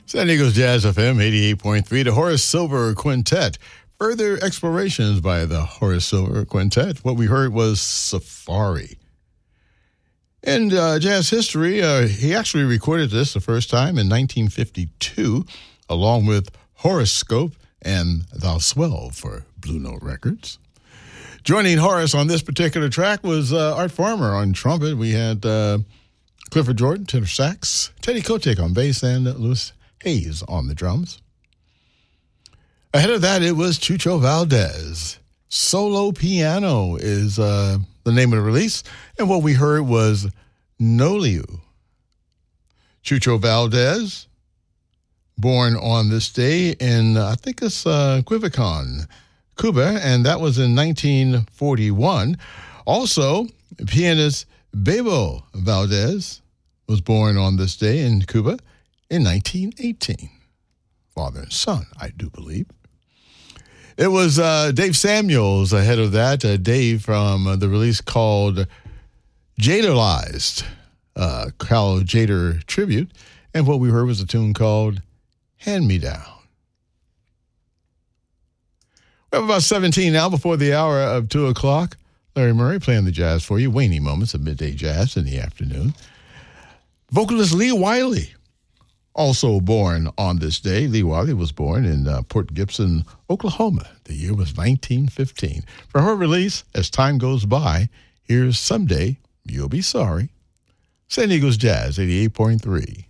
San Diego's Jazz FM 88.3, the Horace Silver Quintet. Further explorations by the Horace Silver Quintet. What we heard was Safari. In jazz history, he actually recorded this the first time in 1952, along with Horoscope and Thou Swell for Blue Note Records. Joining Horace on this particular track was Art Farmer on trumpet. We had Clifford Jordan, tenor sax, Teddy Kotick on bass, and Louis Hayes on the drums. Ahead of that, it was Chucho Valdez. Solo Piano is the name of the release, and what we heard was Noliu. Chucho Valdez, born on this day in, I think it's Culiacán, Cuba, and that was in 1941. Also, pianist Bebo Valdez was born on this day in Cuba in 1918. Father and son, I do believe. It was Dave Samuels ahead of that. Dave from the release called Jaderized, Carl Jader Tribute. And what we heard was a tune called Hand Me Down. We have about 17 now before the hour of 2 o'clock. Larry Murray playing the jazz for you. Waning moments of midday jazz in the afternoon. Vocalist Lee Wiley, also born on this day. Lee Wiley was born in Port Gibson, Oklahoma. The year was 1915. For her release, As Time Goes By, here's Someday You'll Be Sorry. San Diego's Jazz 88.3.